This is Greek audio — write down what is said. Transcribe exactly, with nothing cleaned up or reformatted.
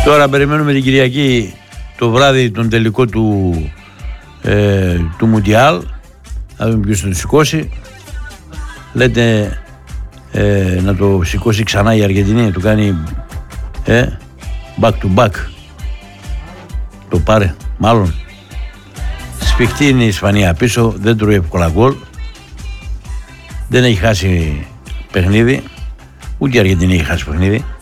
Τώρα περιμένουμε την Κυριακή το βράδυ τον τελικό του, ε, του Μουντιάλ. Να δούμε ποιος θα το σηκώσει. Λέτε ε, να το σηκώσει ξανά η Αργεντινή, να το κάνει ε, back to back. Το πάρε, μάλλον. Σφιχτή είναι η Ισπανία πίσω, δεν τρώει εύκολα γκολ. Δεν έχει χάσει παιχνίδι. Ούτε η Αργεντινή έχει χάσει παιχνίδι.